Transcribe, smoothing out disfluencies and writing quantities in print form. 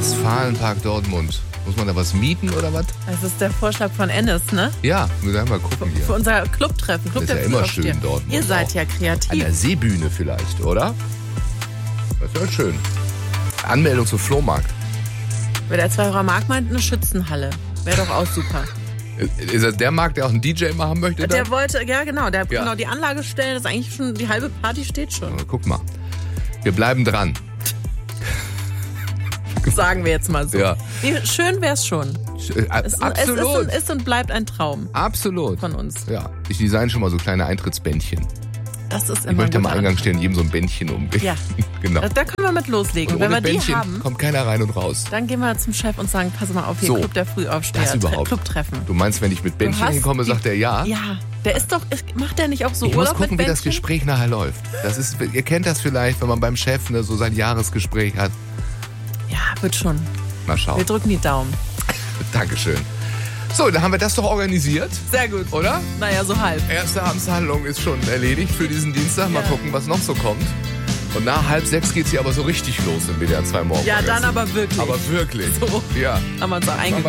Westfalenpark Dortmund. Muss man da was mieten oder was? Das ist der Vorschlag von Ennis, ne? Ja, wir werden mal gucken hier. Für unser Clubtreffen. Das ist ja immer schön dort. Ihr seid ja kreativ. An der Seebühne vielleicht, oder? Das wäre schön. Anmeldung zum Flohmarkt. Weil der Zwei-Euro-Markt meint eine Schützenhalle. Wäre doch auch super. Ist das der Markt, der auch einen DJ machen möchte? Der wollte, ja genau, genau die Anlage stellen, das ist eigentlich schon, die halbe Party steht schon. Guck mal, wir bleiben dran. Sagen wir jetzt mal so. Ja. Wie schön wär's schon. Absolut. Es ist und bleibt ein Traum. Absolut. Von uns. Ja, ich design schon mal so kleine Eintrittsbändchen. Das ist immer Ich möchte gut am Eingang stehen, jedem so ein Bändchen um. Ja, genau. Da können wir mit loslegen. Und wenn ohne wir Bändchen die haben, kommt keiner rein und raus. dann gehen wir zum Chef und sagen, pass mal auf, hier So, Club der Frühaufsteher, das überhaupt. Clubtreffen. Du meinst, wenn ich mit Bändchen hinkomme, sagt er ja? Ja, der ist doch, macht der nicht auch so Ich Urlaub muss gucken, mit wie das Bändchen? Gespräch nachher läuft. Das ist, ihr kennt das vielleicht, wenn man beim Chef so sein Jahresgespräch hat. Ja, wird schon. Mal schauen. Wir drücken die Daumen. Dankeschön. So, dann haben wir das doch organisiert. Sehr gut. Oder? Naja, so halb. Erste Amtshandlung ist schon erledigt für diesen Dienstag. Mal gucken, was noch so kommt. Und nach 5:30 geht's hier aber so richtig los im WDR 2 morgen. Ja, dann aber wirklich. Aber wirklich. So. Ja. Haben wir uns auch Machen eingewöhnt.